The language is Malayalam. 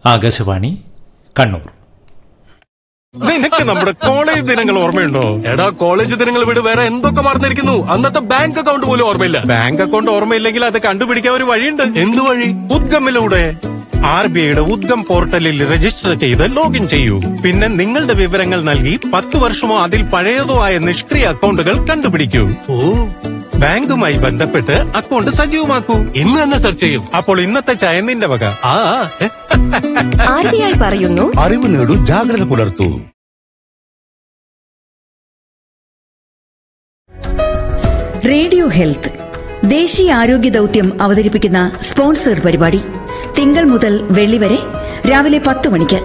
ആകാശവാണി കണ്ണൂർ. നിനക്ക് നമ്മുടെ കോളേജ് ദിനങ്ങൾ ഓർമ്മയുണ്ടോ? എടാ, കോളേജ് ദിനങ്ങൾ വിട്, വേറെ എന്തൊക്കെ മറന്നിരിക്കുന്നു. അന്നത്തെ ബാങ്ക് അക്കൗണ്ട് പോലും ഓർമ്മയില്ല. ബാങ്ക് അക്കൗണ്ട് ഓർമ്മയില്ലെങ്കിൽ അത് കണ്ടുപിടിക്കാൻ ഒരു വഴിയുണ്ട്. എന്തു വഴി? ഉദ്ഗമിലൂടെ RBIയുടെ ഉദ്ഗം പോർട്ടലിൽ രജിസ്റ്റർ ചെയ്ത് ലോഗിൻ ചെയ്യൂ. പിന്നെ നിങ്ങളുടെ വിവരങ്ങൾ നൽകി 10 വർഷമോ അതിൽ പഴയതോ ആയ നിഷ്ക്രിയ അക്കൗണ്ടുകൾ കണ്ടുപിടിക്കൂ. ബാങ്കുമായി ബന്ധപ്പെട്ട് അക്കൗണ്ട് സജീവമാക്കൂ. ഇന്ന് തന്നെ സെർച്ച് ചെയ്യും. അപ്പോൾ ഇന്നത്തെ ചായ നിന്റെ വക. RBI പറയുന്നു, അറിവ് നേടൂ, ജാഗ്രത പുലർത്തൂ. റേഡിയോ ഹെൽത്ത് ദേശീയ ആരോഗ്യ ദൌത്യം അവതരിപ്പിക്കുന്ന സ്പോൺസേഡ് പരിപാടി തിങ്കൾ മുതൽ വെള്ളി വരെ രാവിലെ 10 മണിക്ക്.